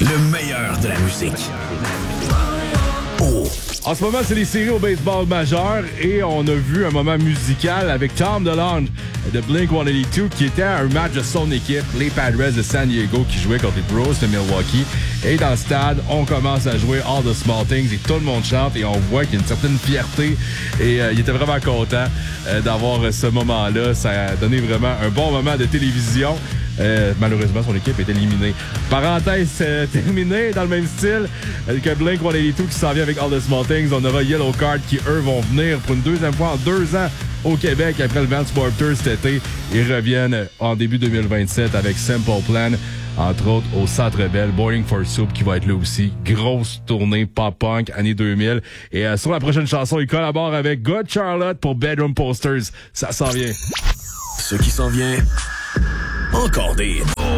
Le meilleur de la musique. En ce moment, c'est les séries au baseball majeur et on a vu un moment musical avec Tom DeLonge de Blink-182 qui était à un match de son équipe, les Padres de San Diego, qui jouaient contre les Bros de Milwaukee. Et dans le stade, on commence à jouer All the Small Things et tout le monde chante et on voit qu'il y a une certaine fierté et il était vraiment content d'avoir ce moment-là. Ça a donné vraiment un bon moment de télévision. Malheureusement, son équipe est éliminée. Parenthèse terminée dans le même style que Blink-182 qui s'en vient avec All the Small Things. On aura Yellow Card qui, eux, vont venir pour une deuxième fois en 2 ans au Québec après le Vans Warped Tour cet été. Ils reviennent en début 2027 avec Simple Plan, entre autres au Centre Bell. Boiling for Soup qui va être là aussi. Grosse tournée pop-punk année 2000. Et sur la prochaine chanson, ils collaborent avec Good Charlotte pour Bedroom Posters. Ça s'en vient. Ce qui s'en vient, encore des